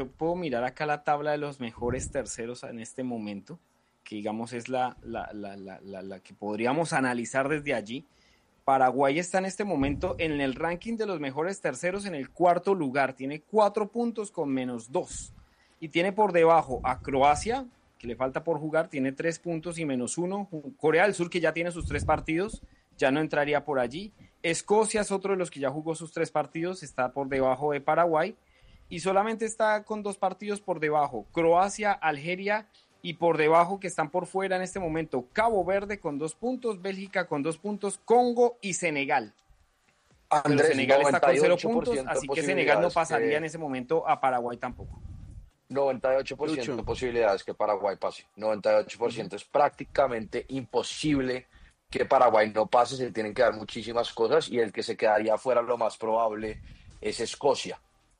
puedo mirar acá la tabla de los mejores terceros en este momento, que digamos es la que podríamos analizar desde allí. Paraguay está en este momento en el ranking de los mejores terceros en el cuarto lugar, tiene 4 puntos con -2 y tiene por debajo a Croacia, que le falta por jugar, tiene 3 puntos y -1, Corea del Sur, que ya tiene sus 3 partidos, ya no entraría por allí, Escocia es otro de los que ya jugó sus 3 partidos, está por debajo de Paraguay, y solamente está con 2 partidos por debajo, Croacia, Algeria, y por debajo, que están por fuera en este momento, Cabo Verde con 2 puntos, Bélgica con 2 puntos, Congo y Senegal. Andrés, pero Senegal está con 0 puntos, así que Senegal no pasaría en ese momento a Paraguay tampoco. 98% de posibilidades que Paraguay pase. 98%. Es prácticamente imposible que Paraguay no pase. Se tienen que dar muchísimas cosas y el que se quedaría fuera lo más probable es Escocia.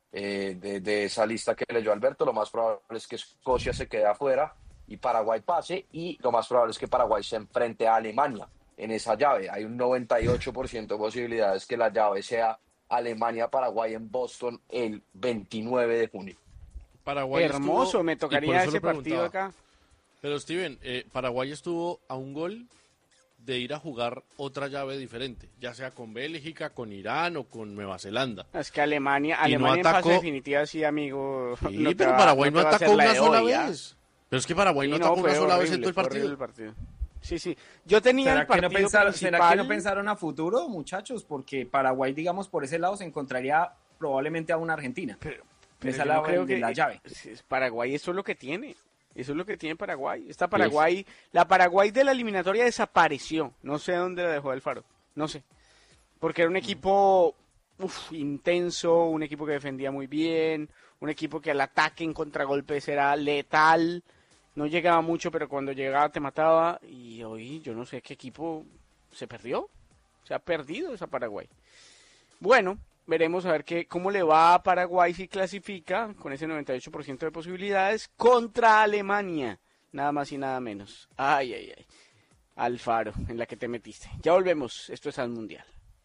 De esa lista que leyó Alberto, lo más probable es que Escocia se quede afuera y Paraguay pase, y lo más probable es que Paraguay se enfrente a Alemania en esa llave. Hay un 98% de posibilidades que la llave sea Alemania-Paraguay en Boston el 29 de junio. Paraguay hermoso, estuvo, me tocaría ese partido acá. Pero Steven, Paraguay estuvo a un gol de ir a jugar otra llave diferente, ya sea con Bélgica, con Irán o con Nueva Zelanda. Es que Alemania no en fase definitiva, sí, amigo. Sí, no pero Paraguay no atacó una sola vez. Pero es que Paraguay no atacó una sola vez en todo el partido. Sí. Yo tenía el partido principal. ¿Será que no pensaron a futuro, muchachos? Porque Paraguay, digamos, por ese lado se encontraría probablemente a una Argentina. Pero esa yo no creo que la llave. Paraguay, eso es lo que tiene. Eso es lo que tiene Paraguay. Esta Paraguay, la Paraguay de la eliminatoria desapareció. No sé dónde la dejó Alfaro. No sé. Porque era un equipo intenso, un equipo que defendía muy bien, un equipo que al ataque en contragolpes era letal. No llegaba mucho, pero cuando llegaba te mataba. Y hoy yo no sé qué equipo se perdió. Se ha perdido esa Paraguay. Bueno, veremos a ver cómo le va a Paraguay si clasifica con ese 98% de posibilidades contra Alemania. Nada más y nada menos. Ay. Alfaro, en la que te metiste. Ya volvemos. Esto es Al Mundial.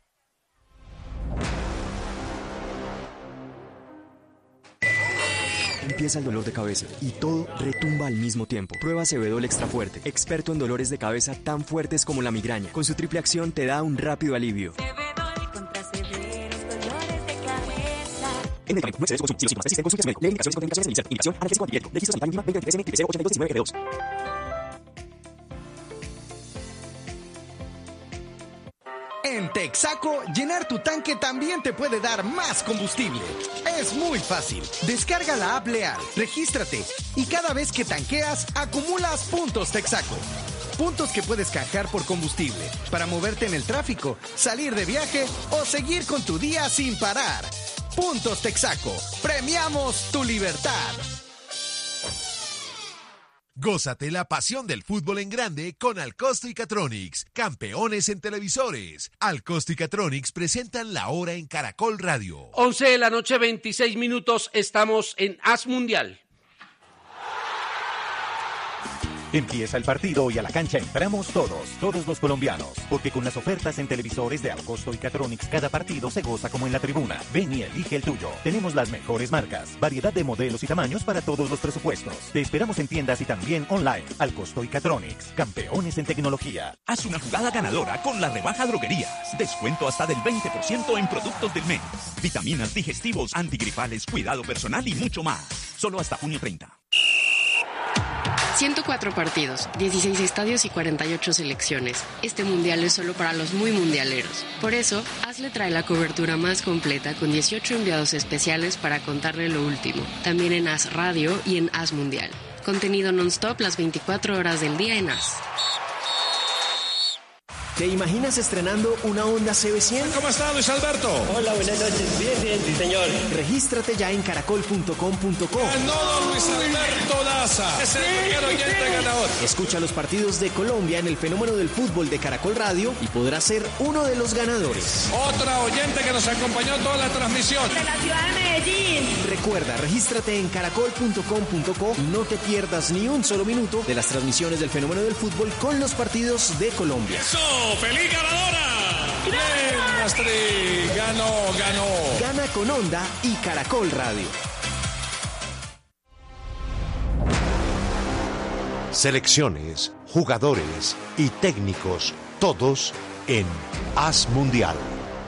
Empieza el dolor de cabeza y todo retumba al mismo tiempo. Prueba Acebedol Extra Fuerte, experto en dolores de cabeza tan fuertes como la migraña. Con su triple acción te da un rápido alivio. Acebedol contra severos dolores de cabeza. En medicamento, no excedes consumo. Si los síntomas persisten, consulte a su médico. Lee indicaciones y contraindicaciones en el Indicación, analgésico antipirético. Registro sanitario mínima 2023 IPC 8219 G2. En Texaco, llenar tu tanque también te puede dar más combustible. Es muy fácil. Descarga la app Leal, regístrate y cada vez que tanqueas, acumulas puntos Texaco. Puntos que puedes canjear por combustible para moverte en el tráfico, salir de viaje o seguir con tu día sin parar. Puntos Texaco. Premiamos tu libertad. Gózate la pasión del fútbol en grande con Alcosto y Catronics, campeones en televisores. Alcosto y Catronics presentan La Hora en Caracol Radio. 11 de la noche, 26 minutos, estamos en As Mundial. Empieza el partido y a la cancha entramos todos los colombianos, porque con las ofertas en televisores de Alcosto y Catronics cada partido se goza como en la tribuna. Ven y elige el tuyo. Tenemos las mejores marcas, variedad de modelos y tamaños para todos los presupuestos. Te esperamos en tiendas y también online. Alcosto y Catronics, campeones en tecnología. Haz una jugada ganadora con la rebaja Droguerías. Descuento hasta del 20% en productos del mes. Vitaminas, digestivos, antigripales, cuidado personal y mucho más. Solo hasta junio 30. 104 partidos, 16 estadios y 48 selecciones. Este mundial es solo para los muy mundialeros. Por eso, AS le trae la cobertura más completa con 18 enviados especiales para contarle lo último. También en AS Radio y en AS Mundial. Contenido non-stop las 24 horas del día en AS. ¿Te imaginas estrenando una Honda CB100? ¿Cómo está, Luis Alberto? Hola, buenas noches. Bien, sí, señor. Regístrate ya en caracol.com.co. Ganó Luis Alberto Daza. Es el primer oyente ganador. Escucha los partidos de Colombia en el fenómeno del fútbol de Caracol Radio y podrás ser uno de los ganadores. Otra oyente que nos acompañó toda la transmisión. De la ciudad de Medellín. Recuerda, regístrate en caracol.com.co y no te pierdas ni un solo minuto de las transmisiones del fenómeno del fútbol con los partidos de Colombia. ¡Eso! ¡Feliz ganadora! ¡Bien, Astrid! ¡Ganó! Gana con Honda y Caracol Radio. Selecciones, jugadores y técnicos, todos en Haz Mundial.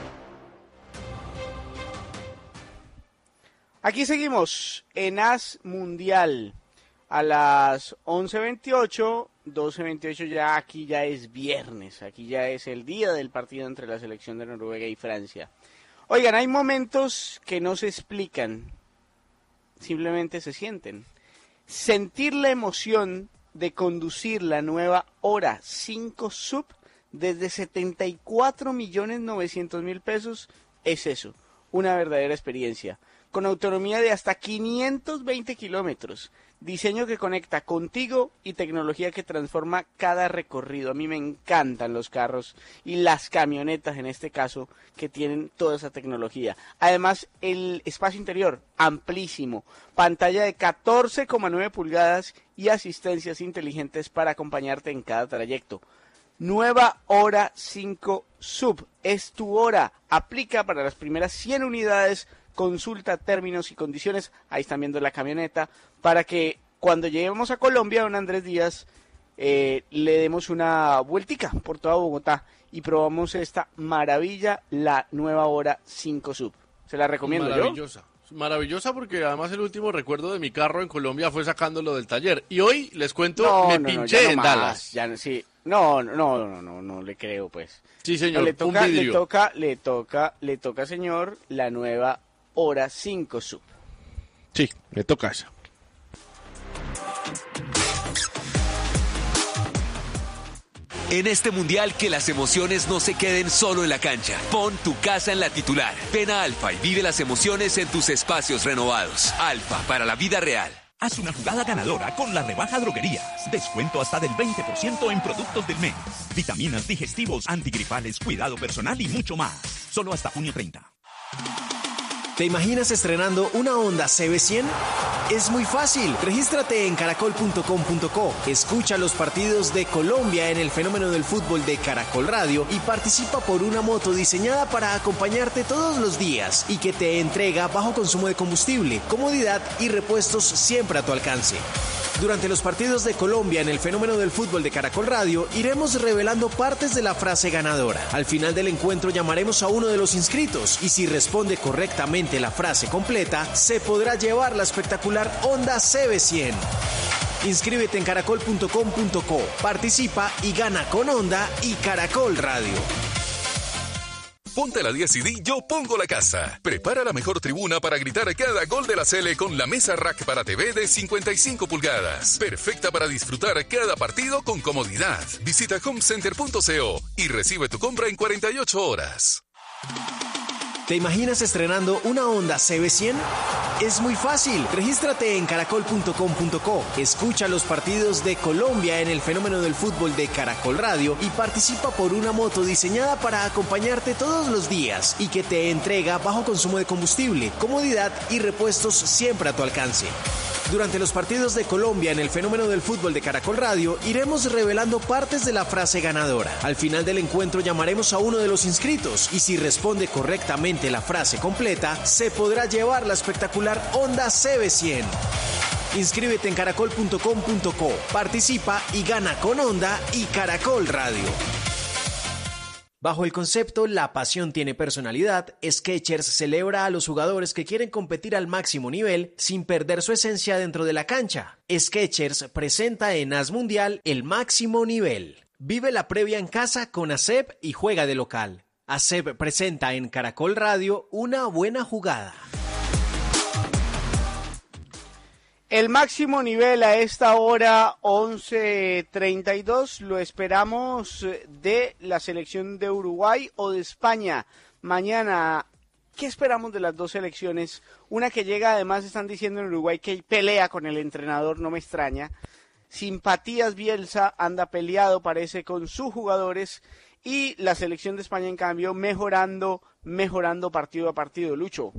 Aquí seguimos en Haz Mundial a las 11:28, 12:28 ya, aquí ya es viernes, aquí ya es el día del partido entre la selección de Noruega y Francia. Oigan, hay momentos que no se explican, simplemente se sienten. Sentir la emoción de conducir la nueva Hora 5 Sub desde 74.900.000 pesos es eso, una verdadera experiencia. Con autonomía de hasta 520 kilómetros, diseño que conecta contigo y tecnología que transforma cada recorrido. A mí me encantan los carros y las camionetas en este caso que tienen toda esa tecnología. Además, el espacio interior amplísimo, pantalla de 14,9 pulgadas y asistencias inteligentes para acompañarte en cada trayecto. Nueva Hora 5 Sub, es tu hora, aplica para las primeras 100 unidades. Consulta términos y condiciones, ahí están viendo la camioneta, para que cuando lleguemos a Colombia, don Andrés Díaz, le demos una vueltica por toda Bogotá y probamos esta maravilla, la nueva Hora 5 Sub. Se la recomiendo. Maravillosa. Maravillosa porque además el último recuerdo de mi carro en Colombia fue sacándolo del taller. Y hoy, les cuento, me pinché en Dallas. No le creo pues. Sí, señor, le toca, señor, la nueva Hora 5 Sub. Sí, me toca esa. En este mundial, que las emociones no se queden solo en la cancha. Pon tu casa en la titular. Ven a Alfa y vive las emociones en tus espacios renovados. Alfa, para la vida real. Haz una jugada ganadora con la rebaja Droguerías. Descuento hasta del 20% en productos del mes. Vitaminas, digestivos, antigripales, cuidado personal y mucho más. Solo hasta junio 30. ¿Te imaginas estrenando una Honda CB100? Es muy fácil. Regístrate en caracol.com.co. Escucha los partidos de Colombia en el fenómeno del fútbol de Caracol Radio y participa por una moto diseñada para acompañarte todos los días y que te entrega bajo consumo de combustible, comodidad y repuestos siempre a tu alcance. Durante los partidos de Colombia en el fenómeno del fútbol de Caracol Radio, iremos revelando partes de la frase ganadora. Al final del encuentro llamaremos a uno de los inscritos y si responde correctamente la frase completa, se podrá llevar la espectacular Honda CB100. Inscríbete en caracol.com.co, participa y gana con Honda y Caracol Radio. Ponte la 10 y di Yo Pongo la Casa. Prepara la mejor tribuna para gritar cada gol de la Sele con la mesa rack para TV de 55 pulgadas. Perfecta para disfrutar cada partido con comodidad. Visita homecenter.co y recibe tu compra en 48 horas. ¿Te imaginas estrenando una Honda CB100? Es muy fácil. Regístrate en caracol.com.co. Escucha los partidos de Colombia en el fenómeno del fútbol de Caracol Radio y participa por una moto diseñada para acompañarte todos los días y que te entrega bajo consumo de combustible, comodidad y repuestos siempre a tu alcance. Durante los partidos de Colombia en el fenómeno del fútbol de Caracol Radio, iremos revelando partes de la frase ganadora. Al final del encuentro llamaremos a uno de los inscritos y si responde correctamente la frase completa, se podrá llevar la espectacular Honda CB100. Inscríbete en caracol.com.co, participa y gana con Honda y Caracol Radio. Bajo el concepto La pasión tiene personalidad, Skechers celebra a los jugadores que quieren competir al máximo nivel sin perder su esencia dentro de la cancha. Skechers presenta en Haz Mundial el máximo nivel. Vive la previa en casa con ASEP y juega de local. ASEP presenta en Caracol Radio Una buena jugada. El máximo nivel a esta hora, 11:32, lo esperamos de la selección de Uruguay o de España. Mañana, ¿qué esperamos de las dos selecciones? Una que llega, además están diciendo en Uruguay que pelea con el entrenador, no me extraña. Simpatías Bielsa anda peleado, parece, con sus jugadores. Y la selección de España, en cambio, mejorando partido a partido. Lucho.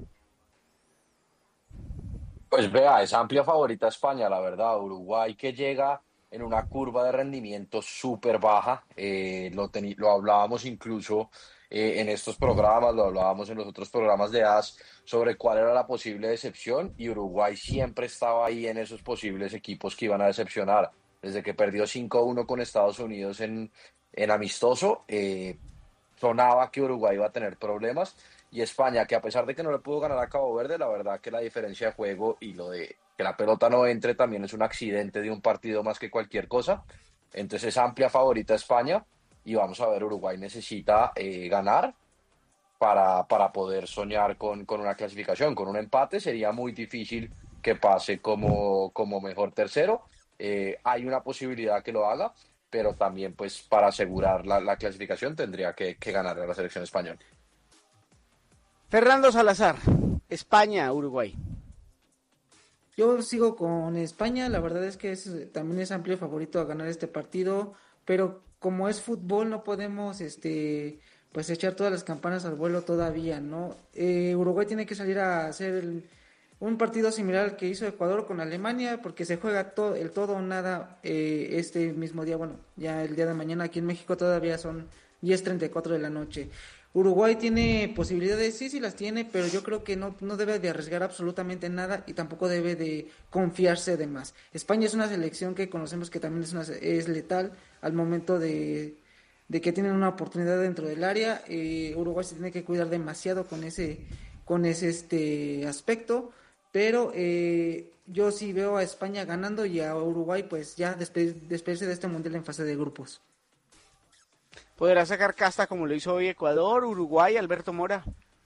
Pues vea, es amplia favorita España, la verdad. Uruguay que llega en una curva de rendimiento súper baja. Lo hablábamos incluso en estos programas, lo hablábamos en los otros programas de AS sobre cuál era la posible decepción y Uruguay siempre estaba ahí en esos posibles equipos que iban a decepcionar. desde que perdió 5-1 con Estados Unidos en amistoso, sonaba que Uruguay iba a tener problemas, y España, que a pesar de que no le pudo ganar a Cabo Verde, la verdad que la diferencia de juego y lo de que la pelota no entre también es un accidente de un partido más que cualquier cosa. Entonces es amplia favorita España, y vamos a ver, Uruguay necesita ganar para poder soñar con una clasificación. Con un empate sería muy difícil que pase como mejor tercero. Hay una posibilidad que lo haga, pero también pues para asegurar la clasificación tendría que ganar a la selección española. Fernando Salazar, España, Uruguay. Yo sigo con España, la verdad es que también es amplio favorito a ganar este partido, pero como es fútbol no podemos pues echar todas las campanas al vuelo todavía, ¿no? Uruguay tiene que salir a hacer un partido similar al que hizo Ecuador con Alemania, porque se juega el todo o nada este mismo día, bueno, ya el día de mañana aquí en México todavía son 10:34 de la noche. Uruguay tiene posibilidades, sí las tiene, pero yo creo que no debe de arriesgar absolutamente nada y tampoco debe de confiarse de más. España es una selección que conocemos que también es letal al momento de que tienen una oportunidad dentro del área. Uruguay se tiene que cuidar demasiado con ese aspecto, pero yo sí veo a España ganando y a Uruguay pues ya despedirse de este mundial en fase de grupos. ¿Podrá sacar casta como lo hizo hoy Ecuador, Uruguay, Alberto Mora?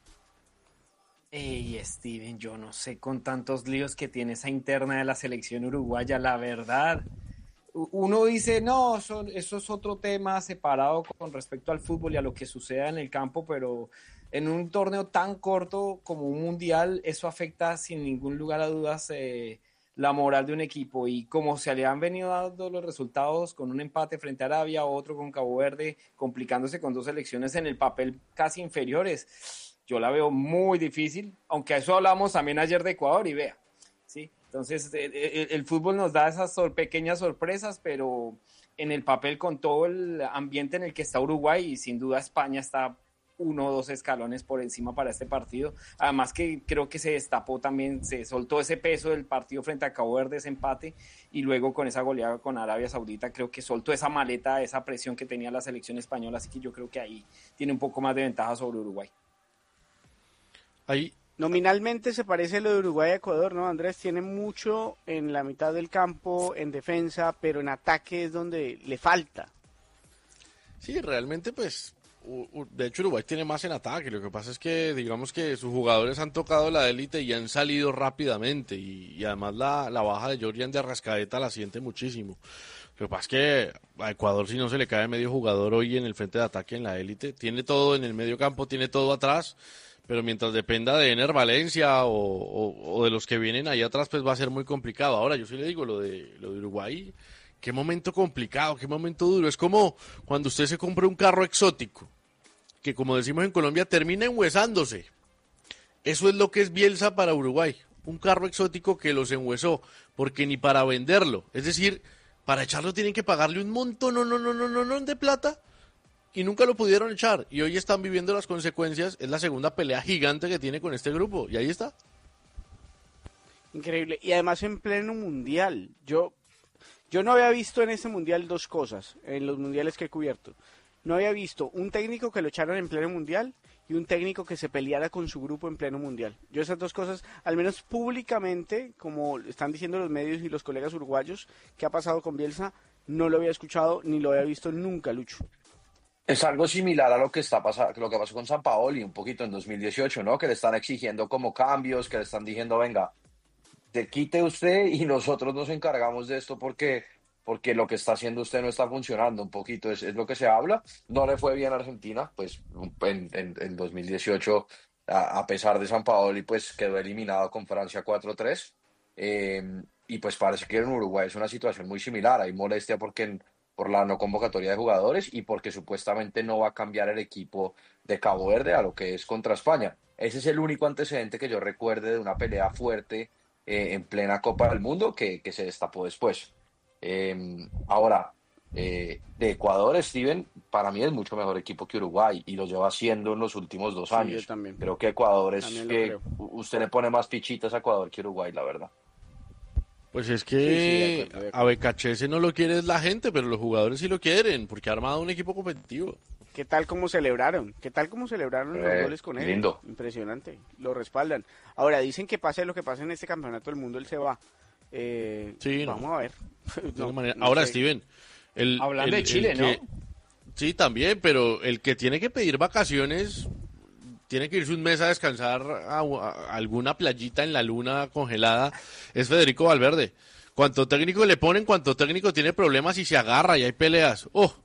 Steven, yo no sé, con tantos líos que tiene esa interna de la selección uruguaya, la verdad. Uno dice, no, eso es otro tema separado con respecto al fútbol y a lo que suceda en el campo, pero en un torneo tan corto como un mundial, eso afecta sin ningún lugar a dudas la moral de un equipo, y como se le han venido dando los resultados con un empate frente a Arabia, otro con Cabo Verde, complicándose con dos selecciones en el papel casi inferiores, yo la veo muy difícil, aunque a eso hablamos también ayer de Ecuador y vea, ¿sí? Entonces el fútbol nos da esas pequeñas sorpresas, pero en el papel con todo el ambiente en el que está Uruguay, y sin duda España está 1 o 2 escalones por encima para este partido, además que creo que se destapó también, se soltó ese peso del partido frente a Cabo Verde, ese empate, y luego con esa goleada con Arabia Saudita, creo que soltó esa maleta, esa presión que tenía la selección española, así que yo creo que ahí tiene un poco más de ventaja sobre Uruguay. Ahí nominalmente se parece lo de Uruguay a Ecuador, ¿no, Andrés? Tiene mucho en la mitad del campo, en defensa, pero en ataque es donde le falta. Sí, realmente pues de hecho Uruguay tiene más en ataque. Lo que pasa es que digamos que sus jugadores han tocado la élite y han salido rápidamente, y además la baja de Jordan de Arrascaeta la siente muchísimo. Lo que pasa es que a Ecuador, si no se le cae medio jugador hoy en el frente de ataque en la élite, tiene todo en el medio campo, tiene todo atrás, pero mientras dependa de Ener Valencia o de los que vienen ahí atrás, pues va a ser muy complicado. Ahora, yo sí le digo, lo de Uruguay, qué momento complicado, qué momento duro. Es como cuando usted se compra un carro exótico, que como decimos en Colombia, termina enhuesándose. Eso es lo que es Bielsa para Uruguay, un carro exótico que los enhuesó, porque ni para venderlo, es decir, para echarlo tienen que pagarle un montón de plata, y nunca lo pudieron echar, y hoy están viviendo las consecuencias. Es la segunda pelea gigante que tiene con este grupo, y ahí está. Increíble, y además en pleno mundial. Yo no había visto en este mundial dos cosas, en los mundiales que he cubierto. No había visto un técnico que lo echaran en pleno mundial y un técnico que se peleara con su grupo en pleno mundial. Yo esas dos cosas, al menos públicamente, como están diciendo los medios y los colegas uruguayos, que ha pasado con Bielsa, no lo había escuchado ni lo había visto nunca, Lucho. Es algo similar a lo que pasó con Sampaoli un poquito en 2018, ¿no? Que le están exigiendo como cambios, que le están diciendo, venga, te quite usted y nosotros nos encargamos de esto porque lo que está haciendo usted no está funcionando. Un poquito es lo que se habla. No le fue bien a Argentina, pues en 2018, a pesar de Sampaoli, pues quedó eliminado con Francia 4-3. Y pues parece que en Uruguay es una situación muy similar. Hay molestia por la no convocatoria de jugadores y porque supuestamente no va a cambiar el equipo de Cabo Verde a lo que es contra España. Ese es el único antecedente que yo recuerde de una pelea fuerte en plena Copa del Mundo que se destapó después. Ahora, de Ecuador, Steven, para mí es mucho mejor equipo que Uruguay y lo lleva haciendo en los últimos 2 años. Yo también. Creo que Ecuador es También que usted le pone más fichitas a Ecuador que Uruguay, la verdad. Pues es que a Becachese no lo quiere la gente, pero los jugadores sí lo quieren, porque ha armado un equipo competitivo. ¿Qué tal cómo celebraron? ¿Cómo celebraron los goles con él? Lindo. Impresionante, lo respaldan. Ahora, dicen que pase lo que pase en este campeonato del mundo, él se va. Sí, vamos a ver. Ahora, Steven, hablando de Chile, ¿no? Sí, también, pero el que tiene que pedir vacaciones tiene que irse un mes a descansar a alguna playita en la luna congelada, es Federico Valverde. Cuanto técnico le ponen, cuanto técnico tiene problemas y se agarra y hay peleas. ¡Oh!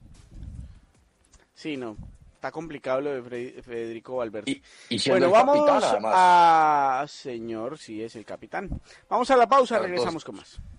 Sí, no. Está complicado lo de Federico Valverde. Y siendo bueno, el vamos capitán, además. señor, sí es el capitán. Vamos a la pausa, regresamos con más.